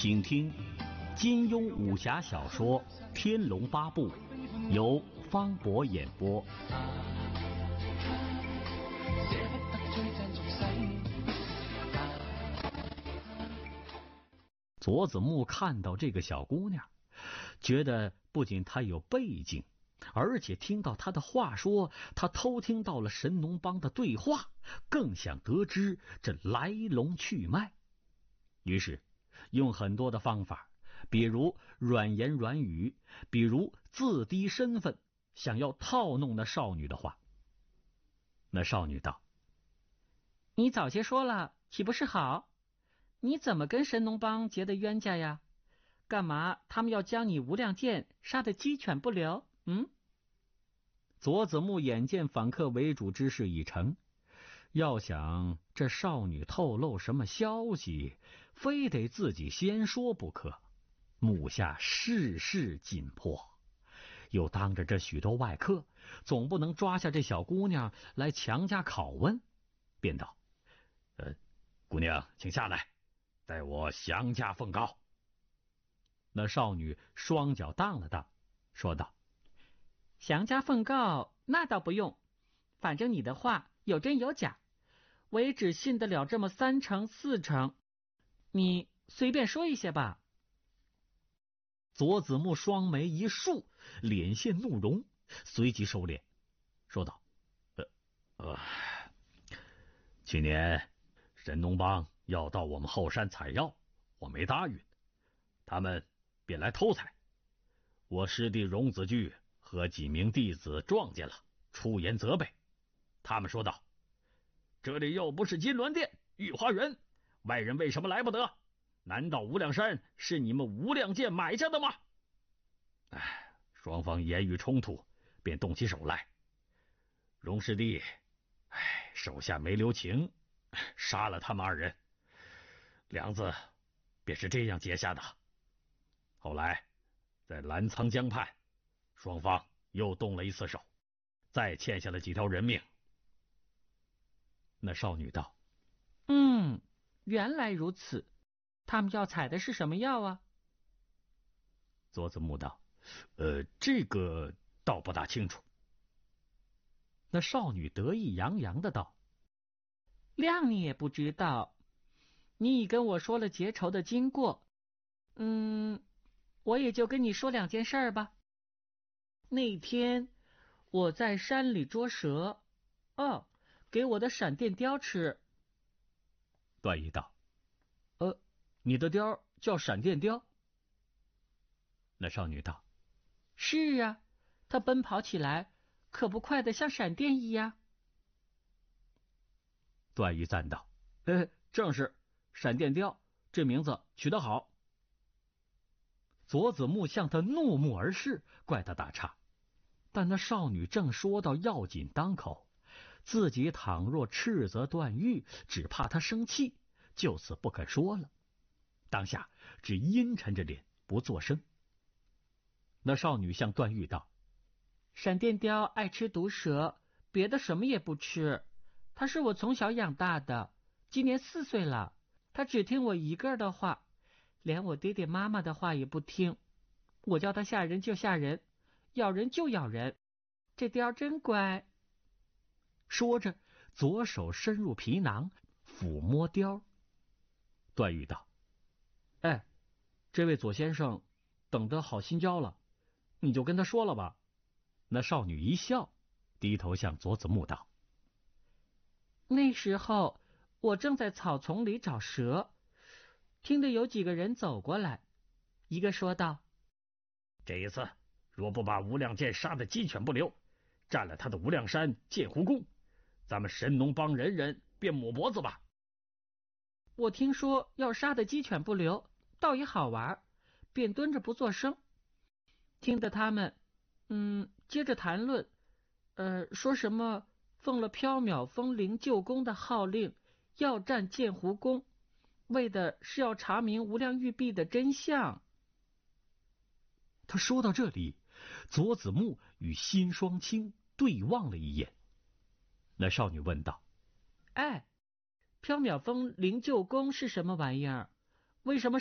请听金庸武侠小说《天龙八部》，由方博演播。佐子木看到这个小姑娘，觉得不仅她有背景，而且听到她的话说，她偷听到了神农帮的对话，更想得知这来龙去脉。于是用很多的方法，比如软言软语，比如自低身份，想要套弄那少女的话。那少女道： 你早些说了，岂不是好？你怎么跟神农帮结的冤家呀？干嘛他们要将你无量剑杀得鸡犬不留？ 佐子木眼见反客为主之事已成，要想这少女透露什么消息，非得自己先说不可。目下事事紧迫，又当着这许多外客，总不能抓下这小姑娘来强加拷问，便道：姑娘请下来，待我详加奉告。那少女双脚荡了荡，说道： 详加奉告那倒不用，反正你的话有真有假，我也只信得了这么3成4成，你随便说一些吧。 佐子木双眉一竖，脸现怒容，随即收敛，说道：去年神农帮要到我们后山采药，我没答应，他们便来偷采。我师弟荣子巨和几名弟子撞见了，出言责备。他们说道：这里又不是金銮殿、御花园，外人为什么来不得？难道无量山是你们无量剑买下的吗？双方言语冲突，便动起手来。荣师弟手下没留情，杀了他们2人，梁子便是这样结下的。后来在澜沧江畔，双方又动了一次手，再欠下了几条人命。那少女道： 原来如此，他们要采的是什么药啊？ 佐子木道：这个倒不大清楚。那少女得意洋洋的道： 谅你也不知道，你已跟我说了结仇的经过，我也就跟你说2件事吧。那天我在山里捉蛇，给我的闪电雕吃。 段誉道：你的雕叫闪电雕？那少女道： 是啊，它奔跑起来可不快得像闪电一样。 段誉赞道：正是，闪电雕，这名字取得好。佐子木向他怒目而视，怪他打岔。但那少女正说到要紧当口，自己倘若斥责段誉，只怕他生气，就此不肯说了。当下只阴沉着脸不作声。那少女向段誉道： 闪电雕爱吃毒蛇，别的什么也不吃，他是我从小养大的，今年4岁了，他只听我一个人的话，连我爹爹妈妈的话也不听。我叫他吓人就吓人，咬人就咬人，这雕真乖。 说着左手伸入皮囊抚摸雕。段誉道：这位左先生等得好心焦了，你就跟他说了吧。那少女一笑，低头向佐子木道： 那时候我正在草丛里找蛇，听得有几个人走过来，一个说道： 这一次若不把无量剑杀得鸡犬不留，占了他的无量山剑湖宫，咱们神农帮人人便抹脖子吧。 我听说要杀得鸡犬不留，倒也好玩，便蹲着不作声，听得他们接着谈论，说什么奉了缥缈峰灵鹫宫的号令，要占剑湖宫，为的是要查明无量玉璧的真相。 他说到这里，佐子木与辛双清对望了一眼。那少女问道： 缥缈峰灵鹫宫是什么玩意儿？为什么